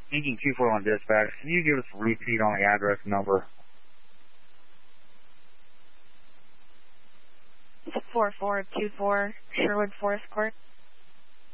Speaking 241 dispatch, can you give us a repeat on the address number? 4424 Sherwood Forest Court.